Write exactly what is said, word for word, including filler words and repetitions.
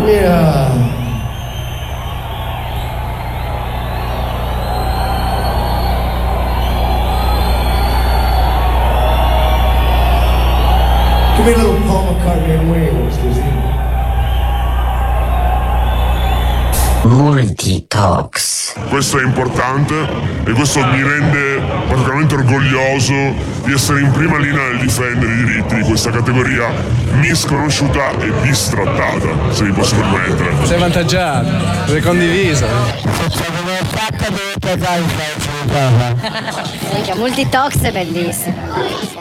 mia. Give me a little Paul McCartney and Wings, così. Multitox. Questo è importante e questo mi rende particolarmente orgoglioso di essere in prima linea nel difendere i diritti di questa categoria misconosciuuta e bistrattata, se mi posso permettere. Sei avvantaggiato, sei condiviso. Multitox è bellissimo.